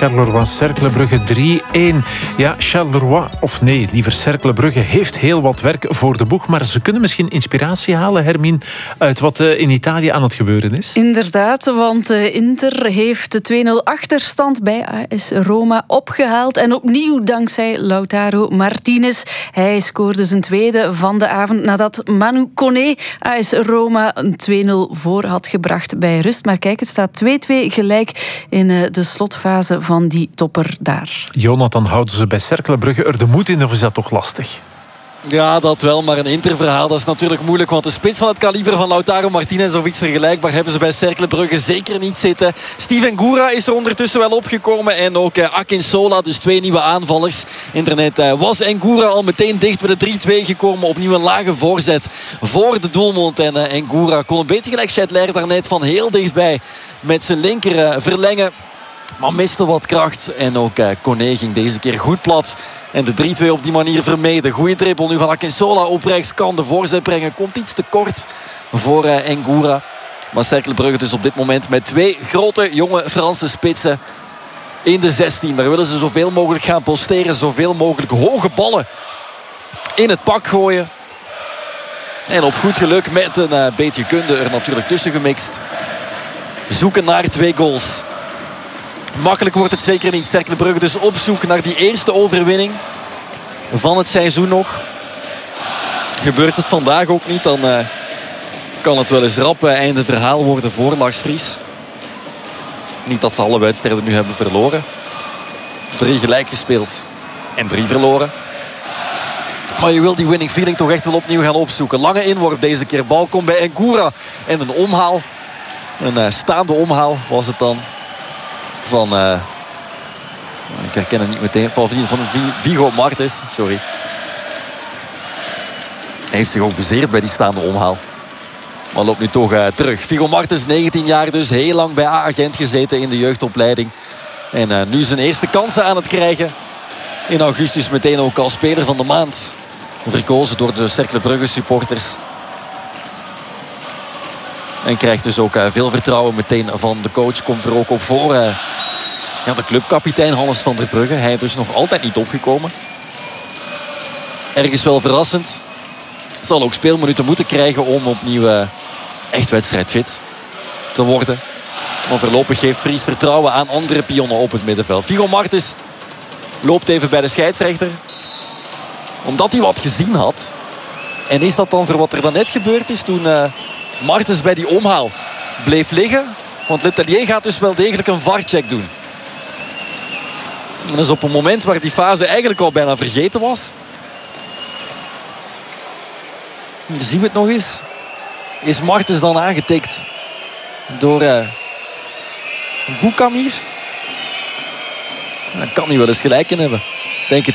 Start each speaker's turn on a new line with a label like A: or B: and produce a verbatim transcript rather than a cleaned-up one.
A: Charleroi-Cercle Brugge drie-een. Ja, Charleroi, of nee, liever Cercle Brugge, heeft heel wat werk voor de boeg. Maar ze kunnen misschien inspiratie halen, Hermine, uit wat in Italië aan het gebeuren is.
B: Inderdaad, want Inter heeft de twee-nul achterstand bij A S Roma opgehaald. En opnieuw dankzij Lautaro Martinez. Hij scoorde zijn tweede van de avond nadat Manu Koné A S Roma een twee-nul voor had gebracht bij rust. Maar kijk, het staat twee-twee gelijk in de slotfase van die topper daar.
A: Jonathan, houden ze bij Cercle Brugge er de moed in of is dat toch lastig?
C: Ja, dat wel, maar een Interverhaal, dat is natuurlijk moeilijk. Want de spits van het kaliber van Lautaro Martinez of iets vergelijkbaar hebben ze bij Cercle Brugge zeker niet zitten. Steven Goura is er ondertussen wel opgekomen. En ook uh, Akinsola, dus twee nieuwe aanvallers. Internet uh, was Ngoura al meteen dicht bij de drie-twee gekomen. Opnieuw een lage voorzet voor de doelmond. En uh, Ngoura kon een beetje gelijk Scheidler daarnet van heel dichtbij met zijn linker uh, verlengen. Maar miste wat kracht. En ook uh, Koné ging deze keer goed plat. En de drie-twee op die manier vermeden. Goeie dribbel nu van Akinsola op rechts. Kan de voorzet brengen. Komt iets te kort voor uh, Ngoura. Maar Cercle Brugge dus op dit moment met twee grote jonge Franse spitsen in de zestien. Daar willen ze zoveel mogelijk gaan posteren. Zoveel mogelijk hoge ballen in het pak gooien. En op goed geluk met een uh, beetje kunde er natuurlijk tussen gemixt. Zoeken naar twee goals. Makkelijk wordt het zeker niet. Cercle Brugge dus op zoek naar die eerste overwinning van het seizoen nog. Gebeurt het vandaag ook niet, dan uh, kan het wel eens rap uh, einde verhaal worden voor Lars Vries. Niet dat ze alle wedstrijden nu hebben verloren. Drie gelijk gespeeld en drie verloren. Maar je wil die winning feeling toch echt wel opnieuw gaan opzoeken. Lange inworp deze keer. Bal komt bij Ngoura. En een omhaal. Een uh, staande omhaal was het dan. Van, uh, ik herken hem niet meteen, van, van Vigo Martins, sorry. Hij heeft zich ook bezeerd bij die staande omhaal. Maar loopt nu toch uh, terug. Vigo Martins, negentien jaar dus, heel lang bij A-agent gezeten in de jeugdopleiding. En uh, nu zijn eerste kansen aan het krijgen. In augustus meteen ook als speler van de maand. Verkozen door de Cercle Brugge supporters. En krijgt dus ook uh, veel vertrouwen meteen van de coach. Komt er ook op voor. Uh, ja, de clubkapitein Hannes van der Brugge. Hij is dus nog altijd niet opgekomen. Ergens wel verrassend. Zal ook speelminuten moeten krijgen om opnieuw uh, echt wedstrijdfit te worden. Maar voorlopig geeft Vries vertrouwen aan andere pionnen op het middenveld. Vigo Martins loopt even bij de scheidsrechter. Omdat hij wat gezien had. En is dat dan voor wat er daarnet gebeurd is toen... Uh, Martens bij die omhaal bleef liggen. Want Letellier gaat dus wel degelijk een V A R-check doen. En dat is op een moment waar die fase eigenlijk al bijna vergeten was. Hier zien we het nog eens. Is Martens dan aangetikt door uh, Boukamir? Dan kan hij wel eens gelijk in hebben. Denk het